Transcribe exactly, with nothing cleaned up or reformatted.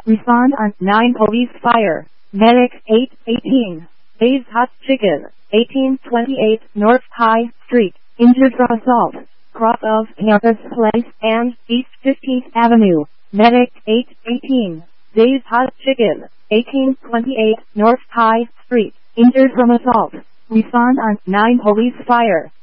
Respond on nine Police Fire. Medic eight eighteen. Dave's Hot Chicken. eighteen twenty-eight North High Street. Injured from assault. Cross of Campus Place and East fifteenth Avenue. Medic eight eighteen. Dave's Hot Chicken. eighteen twenty-eight North High Street. Injured from assault. Respond on nine Police Fire.